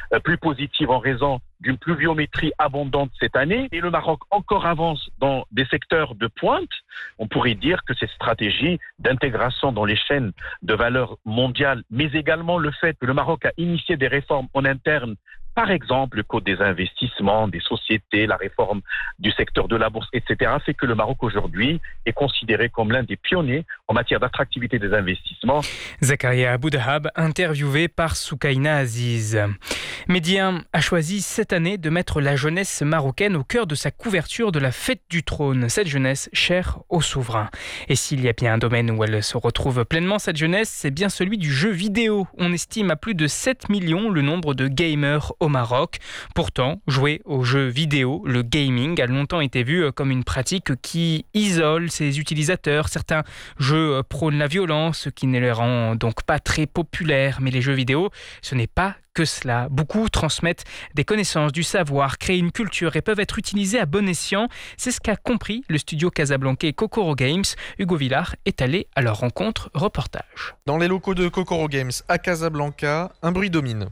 plus positive en raison d'une pluviométrie abondante cette année. Et le Maroc encore avance dans des secteurs de pointe. On pourrait dire que cette stratégie d'intégration dans les chaînes de valeur mondiale, mais également le fait que le Maroc a initié des réformes en interne, par exemple le code des investissements, des sociétés, la réforme du secteur de la bourse, etc., fait que le Maroc aujourd'hui est considéré comme l'un des pionniers en matière d'attractivité des investissements. Zakaria Aboudahab, interviewé par Soukaina Aziz. Média a choisi cette année de mettre la jeunesse marocaine au cœur de sa couverture de la fête du trône, cette jeunesse chère au souverain. Et s'il y a bien un domaine où elle se retrouve pleinement, cette jeunesse, c'est bien celui du jeu vidéo. On estime à plus de 7 millions le nombre de gamers au Maroc. Pourtant, jouer aux jeux vidéo, le gaming, a longtemps été vu comme une pratique qui isole ses utilisateurs. Certains jeux prônent la violence, ce qui ne les rend donc pas très populaires. Mais les jeux vidéo, ce n'est pas que cela. Beaucoup transmettent des connaissances, du savoir, créent une culture et peuvent être utilisés à bon escient. C'est ce qu'a compris le studio casablancais Kokoro Games. Hugo Villard est allé à leur rencontre. Reportage. Dans les locaux de Kokoro Games à Casablanca, un bruit domine.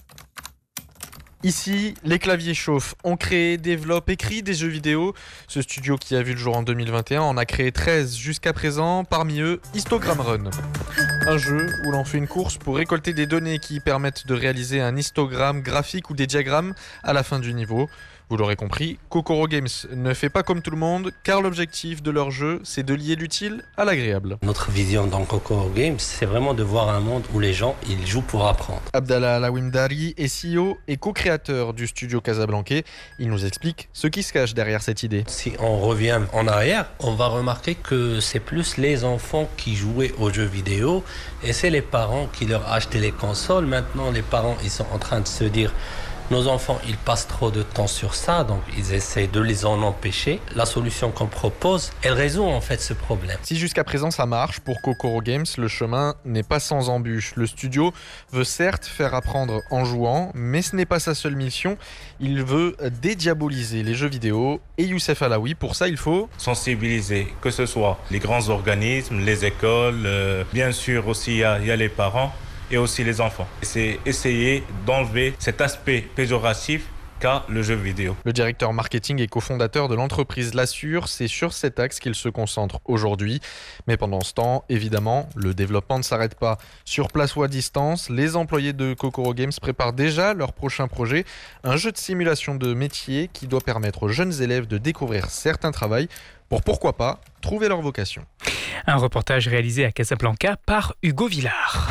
Ici, les claviers chauffent. On crée, développe, écrit des jeux vidéo. Ce studio qui a vu le jour en 2021 en a créé 13 jusqu'à présent. Parmi eux, Histogram Run. Un jeu où l'on fait une course pour récolter des données qui permettent de réaliser un histogramme graphique ou des diagrammes à la fin du niveau. Vous l'aurez compris, Kokoro Games ne fait pas comme tout le monde, car l'objectif de leur jeu, c'est de lier l'utile à l'agréable. Notre vision dans Kokoro Games, c'est vraiment de voir un monde où les gens, ils jouent pour apprendre. Abdallah Alawimdari est CEO et co-créateur du studio casablancais. Il nous explique ce qui se cache derrière cette idée. Si on revient en arrière, on va remarquer que c'est plus les enfants qui jouaient aux jeux vidéo et c'est les parents qui leur achetaient les consoles. Maintenant, les parents, ils sont en train de se dire... Nos enfants, ils passent trop de temps sur ça, donc ils essaient de les en empêcher. La solution qu'on propose, elle résout en fait ce problème. Si jusqu'à présent ça marche, pour Kokoro Games, le chemin n'est pas sans embûches. Le studio veut certes faire apprendre en jouant, mais ce n'est pas sa seule mission. Il veut dédiaboliser les jeux vidéo. Et Youssef Alaoui, pour ça, il faut sensibiliser, que ce soit les grands organismes, les écoles, bien sûr aussi il y a les parents. Et aussi les enfants. C'est essayer d'enlever cet aspect péjoratif qu'a le jeu vidéo. Le directeur marketing et cofondateur de l'entreprise l'assure, c'est sur cet axe qu'il se concentre aujourd'hui. Mais pendant ce temps, évidemment, le développement ne s'arrête pas. Sur place ou à distance, les employés de Kokoro Games préparent déjà leur prochain projet, un jeu de simulation de métier qui doit permettre aux jeunes élèves de découvrir certains travaux pour, pourquoi pas, trouver leur vocation. Un reportage réalisé à Casablanca par Hugo Villard.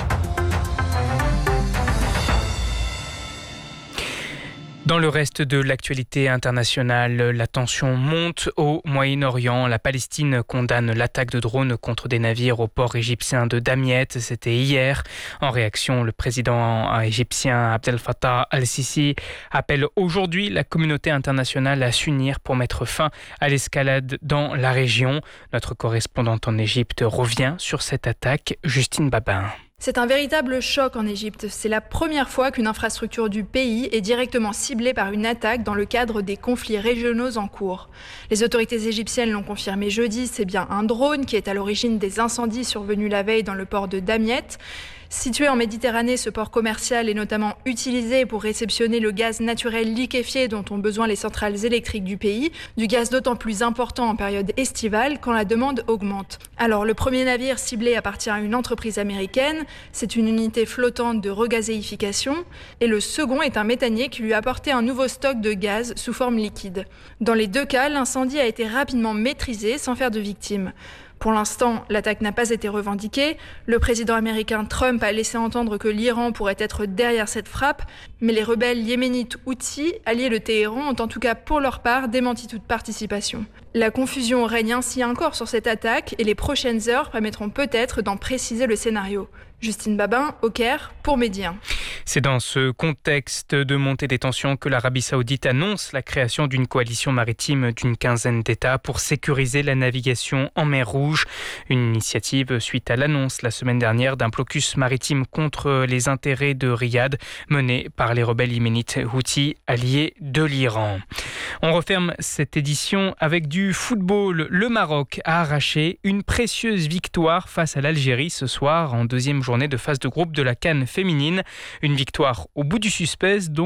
Dans le reste de l'actualité internationale, la tension monte au Moyen-Orient. La Palestine condamne l'attaque de drones contre des navires au port égyptien de Damiette. C'était hier. En réaction, le président égyptien Abdel Fattah al-Sisi appelle aujourd'hui la communauté internationale à s'unir pour mettre fin à l'escalade dans la région. Notre correspondante en Égypte revient sur cette attaque. Justine Babin. C'est un véritable choc en Égypte. C'est la première fois qu'une infrastructure du pays est directement ciblée par une attaque dans le cadre des conflits régionaux en cours. Les autorités égyptiennes l'ont confirmé jeudi, c'est bien un drone qui est à l'origine des incendies survenus la veille dans le port de Damiette. Situé en Méditerranée, ce port commercial est notamment utilisé pour réceptionner le gaz naturel liquéfié dont ont besoin les centrales électriques du pays, du gaz d'autant plus important en période estivale quand la demande augmente. Alors le premier navire ciblé appartient à une entreprise américaine, c'est une unité flottante de regazéification, et le second est un méthanier qui lui a apporté un nouveau stock de gaz sous forme liquide. Dans les deux cas, l'incendie a été rapidement maîtrisé sans faire de victimes. Pour l'instant, l'attaque n'a pas été revendiquée. Le président américain Trump a laissé entendre que l'Iran pourrait être derrière cette frappe, mais les rebelles yéménites Houthis, alliés de Téhéran, ont en tout cas pour leur part démenti toute participation. La confusion règne ainsi encore sur cette attaque et les prochaines heures permettront peut-être d'en préciser le scénario. Justine Babin, au Caire, pour Média. C'est dans ce contexte de montée des tensions que l'Arabie Saoudite annonce la création d'une coalition maritime d'une quinzaine d'États pour sécuriser la navigation en mer Rouge. Une initiative suite à l'annonce la semaine dernière d'un blocus maritime contre les intérêts de Riyad mené par les rebelles yéménites Houthis alliés de l'Iran. On referme cette édition avec du football. Le Maroc a arraché une précieuse victoire face à l'Algérie ce soir en deuxième journée de phase de groupe de la CAN féminine. Une victoire au bout du suspense dont